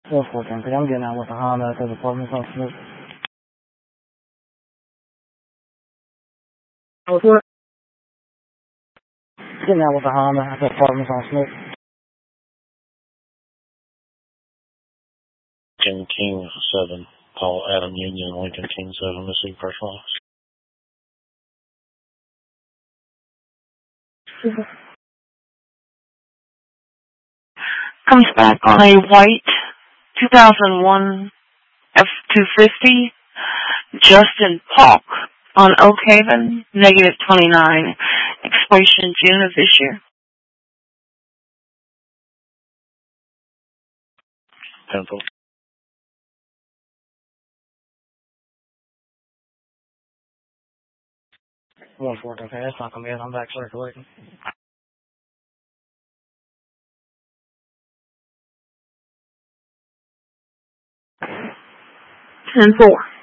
114, because I'm getting out with the Honda at the apartments on Snoop. What's what? Getting out with the Honda at the apartments on Snoop. King 7, Paul Adam Union, Lincoln King 7, missing personal. Comes back on a white 2001 F-250, Justin Paulk on Oak Haven, -29, expiration June of this year. Pencil. 114, okay, that's not going to be it. I'm back circulating. 10-4.